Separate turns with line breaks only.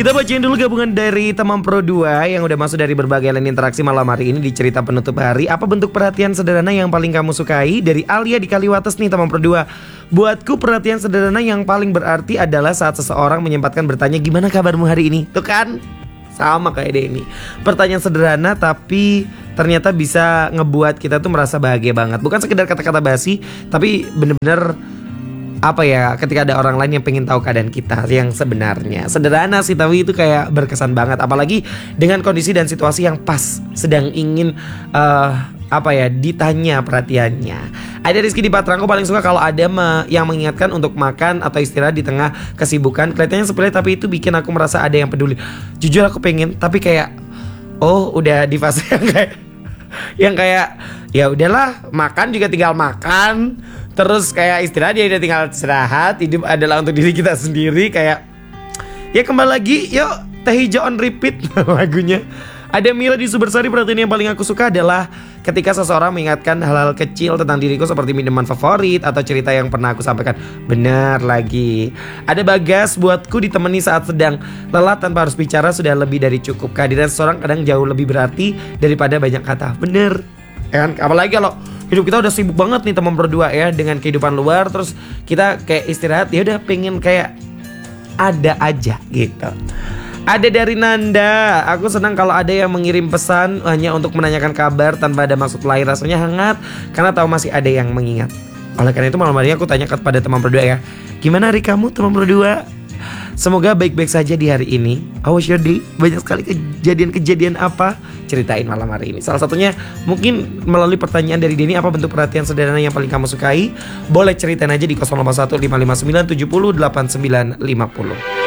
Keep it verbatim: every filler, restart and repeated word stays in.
Kita bacain dulu gabungan dari teman Pro dua yang udah masuk dari berbagai lain interaksi malam hari ini di cerita penutup hari. Apa bentuk perhatian sederhana yang paling kamu sukai? Dari Alia di Kaliwates nih teman Pro dua. Buatku perhatian sederhana yang paling berarti adalah saat seseorang menyempatkan bertanya gimana kabarmu hari ini. Tuh kan? Sama kayak Denny. Pertanyaan sederhana tapi ternyata bisa ngebuat kita tuh merasa bahagia banget. Bukan sekedar kata-kata basi, tapi bener-bener apa ya, ketika ada orang lain yang pengen tahu keadaan kita yang sebenarnya. Sederhana sih tapi itu kayak berkesan banget. Apalagi dengan kondisi dan situasi yang pas sedang ingin uh, apa ya, ditanya perhatiannya. Ada Rizky di Patrango paling suka kalau ada me- yang mengingatkan untuk makan atau istirahat di tengah kesibukan. Kelihatannya sepele tapi itu bikin aku merasa ada yang peduli. Jujur aku pengen, tapi kayak oh udah di fase yang kayak yang kayak ya udahlah, makan juga tinggal makan. Terus kayak istirahat ya udah tinggal istirahat. Hidup adalah untuk diri kita sendiri. Kayak ya kembali lagi, yuk teh hijau on repeat lagunya. Ada Mila di Subersari. Perhatian yang paling aku suka adalah ketika seseorang mengingatkan hal-hal kecil tentang diriku seperti minuman favorit atau cerita yang pernah aku sampaikan. Benar lagi. Ada Bagas, buatku ditemani saat sedang lelah tanpa harus bicara sudah lebih dari cukup. Kehadiran seseorang kadang jauh lebih berarti daripada banyak kata. Bener kan? Apalagi kalau hidup kita udah sibuk banget nih teman berdua ya, dengan kehidupan luar. Terus kita kayak istirahat, ya udah pengen kayak ada aja gitu. Ada dari Nanda, aku senang kalau ada yang mengirim pesan hanya untuk menanyakan kabar tanpa ada maksud lain. Rasanya hangat karena tahu masih ada yang mengingat. Oleh karena itu malam hari aku tanya kepada teman berdua ya, gimana hari kamu teman berdua? Semoga baik-baik saja di hari ini. How was your day? Banyak sekali kejadian-kejadian apa? Ceritain malam hari ini. Salah satunya mungkin melalui pertanyaan dari Denny, apa bentuk perhatian sederhana yang paling kamu sukai? Boleh ceritain aja di nol delapan satu lima lima sembilan tujuh nol delapan sembilan lima nol.